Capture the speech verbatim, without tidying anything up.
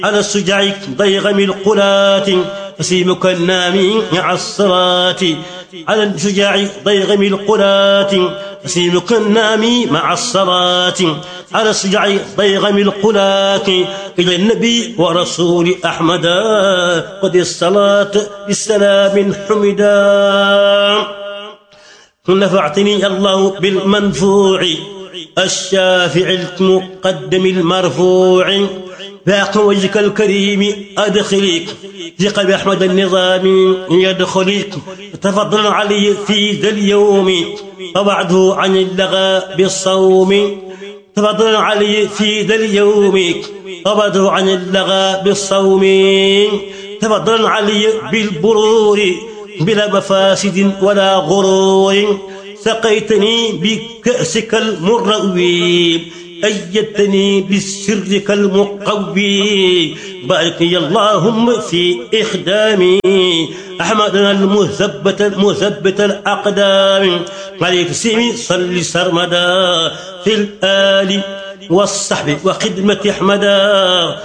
على السجع ضيغم القلات فسيمك النامي مع الصلاة على السجع ضيغم القلات فسيمك النامي مع الصلاة على السجع ضيغم القلات إلى النبي ورسول أحمد قد الصلاة بالسلام حمدا نفعتني الله بالمنفوع الشافع المقدم المرفوع باق وجهك الكريم أدخلك في قلب أحمد النظام يدخلك تفضل علي في ذا اليوم وبعده عن اللغى بالصوم تفضل علي في ذا اليوم وبعده عن اللغى بالصوم تفضل علي بالبرور بلا مفاسد ولا غرور سقيتني بكأسك المروي أيدتني بسرك المقوي بارك لي اللهم في إخدامي أحمدنا المثبت المثبت الأقدام عليك سيمي صل سرمدا في الآل والصحب وخدمة أحمدا